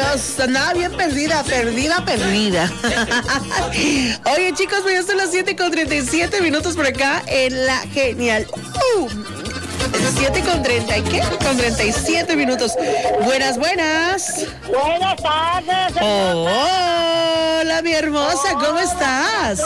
Dios, andaba bien perdida. Oye, chicos, pues ya son las 7:37 por acá en la genial. 7:30, ¿qué? Con 37 minutos. Buenas. Buenas tardes. Hola, mi hermosa, ¿cómo estás?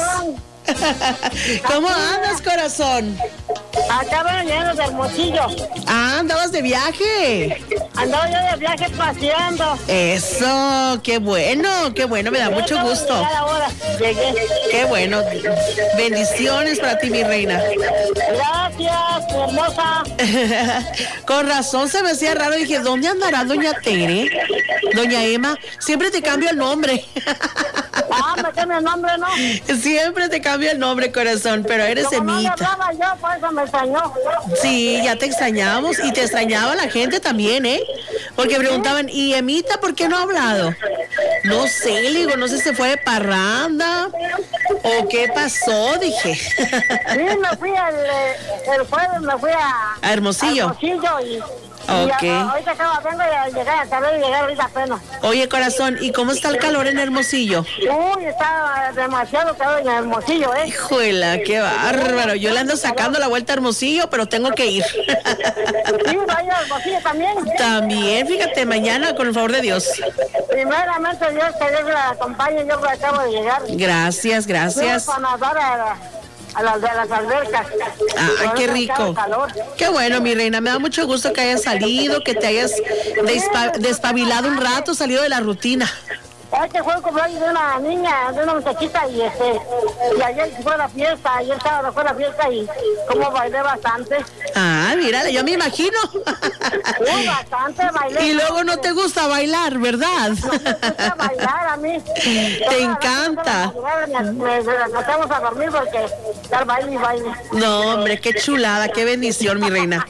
¿Cómo andas, corazón? Acá lleno de Hermosillo. Ah, andabas de viaje. Andaba yo de viaje paseando. Eso, qué bueno, me da mucho gusto. Ahora llegué. Qué bueno. Bendiciones para ti, mi reina. Gracias, mi hermosa. Con razón se me hacía raro. Dije, ¿dónde andará doña Tere? Doña Emma, siempre te cambio el nombre. Me cambia el nombre, ¿no? Siempre te cambio el nombre, corazón, pero eres Como no le Emita. hablaba yo, por eso me extrañó. Sí, ya te extrañamos y te extrañaba la gente también, ¿eh? Porque preguntaban, ¿y Emita por qué no ha hablado? No sé, le digo, no sé si se fue de parranda o qué pasó, dije. Sí, me fui el jueves, me fui a Hermosillo. Hermosillo y Ok. ahorita vengo de llegar, acabé de llegar ahorita apenas. Oye, corazón, ¿y cómo está el calor en Hermosillo? Uy, está demasiado calor en Hermosillo, ¿eh? Híjole, qué bárbaro. Yo le ando sacando la vuelta a Hermosillo, pero tengo que ir. Sí, vaya a Hermosillo también. También, fíjate, mañana, con el favor de Dios. Primeramente, Dios, que Dios la acompañe, yo acabo de llegar. Gracias. Fuimos a nadar a las de las albercas. Ah, qué rico. Qué bueno, mi reina. Me da mucho gusto que hayas salido, que te hayas despabilado un rato, salido de la rutina. Este fue el cumpleaños de una niña, de una muchachita, y ayer fue la fiesta, ayer sábado fue la fiesta y como bailé bastante. Ah, mírale, yo me imagino. Bastante bailé. Y luego no te gusta bailar, ¿verdad? No me gusta bailar a mí. Te encanta. Nos estamos a dormir porque estar baile y baile. No, hombre, qué chulada, qué bendición, mi reina.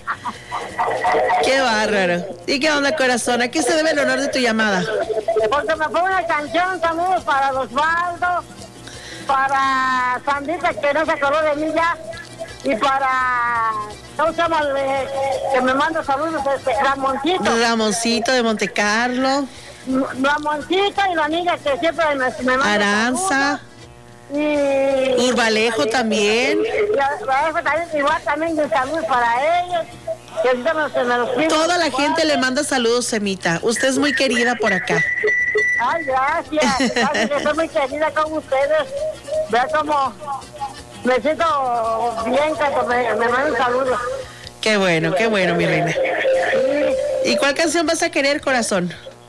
Qué bárbaro. ¿Y qué onda, corazón? ¿A qué se debe el honor de tu llamada? Porque me pongo una canción, saludos para Osvaldo, para Sandita, que no se acordó de mí ya, y para, ¿cómo se llama? Que me manda saludos, Ramoncito. Ramoncito de Montecarlo. Ramoncito y la niña que siempre me manda Aranza. Y Urbalejo también. Igual también un saludo para ellos. Toda la gente le manda saludos, Semita. Usted es muy querida por acá. Ay, gracias. Gracias, soy muy querida con ustedes. Vea cómo me siento bien cuando me mandan saludos. Qué bueno, mi reina. ¿Y cuál canción vas a querer, corazón?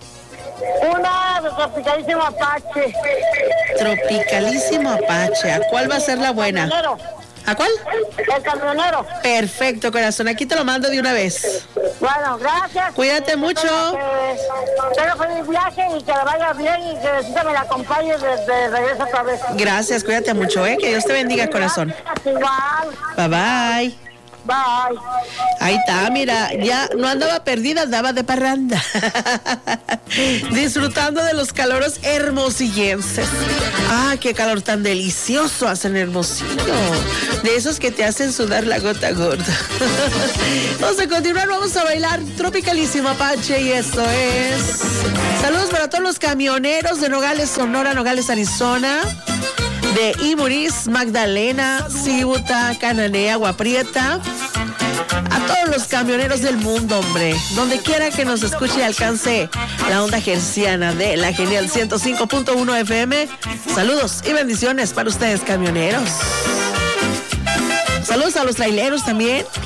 Una de Tropicalísimo Apache. Tropicalísimo Apache. ¿A cuál va a ser la buena? ¿A cuál? El camionero. Perfecto, corazón. Aquí te lo mando de una vez. Bueno, gracias. Cuídate mucho. Tenga feliz viaje y que le vaya bien y que Diosita me la acompañe de regreso otra vez. Gracias, cuídate mucho, que Dios te bendiga, corazón. Igual. Bye, bye. Bye. Ahí está, mira, ya no andaba perdida, andaba de parranda. Disfrutando de los caloros hermosillenses. Ah, qué calor tan delicioso hacen Hermosillo. De esos que te hacen sudar la gota gorda. Vamos a continuar, vamos a bailar Tropicalísimo Apache y esto es... Saludos para todos los camioneros de Nogales, Sonora, Nogales, Arizona. De Imuris, Magdalena, Cibuta, Cananea, Agua Prieta. A todos los camioneros del mundo, hombre. Donde quiera que nos escuche y alcance la onda herciana de la genial 105.1 FM. Saludos y bendiciones para ustedes, camioneros. Saludos a los traileros también.